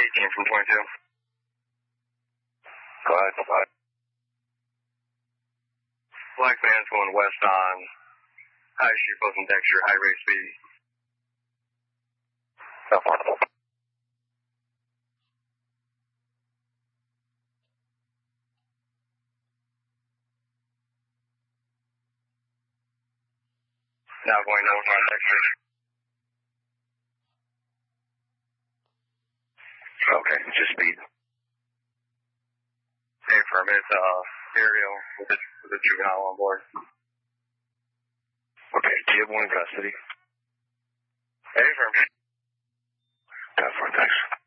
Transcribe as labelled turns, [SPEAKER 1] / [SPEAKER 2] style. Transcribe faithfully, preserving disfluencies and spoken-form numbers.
[SPEAKER 1] eighteen from twenty-two.
[SPEAKER 2] Go ahead, go ahead.
[SPEAKER 1] Black van's going west on High Street, Posting Dexter, high rate speed.
[SPEAKER 2] How far?
[SPEAKER 1] Now going north on Dexter.
[SPEAKER 2] Okay, just speed.
[SPEAKER 1] Hey, firm, it's uh, Ariel with a, with a juvenile on board.
[SPEAKER 2] Okay, do you have one in custody?
[SPEAKER 1] Hey, firm.
[SPEAKER 2] That's fine, thanks.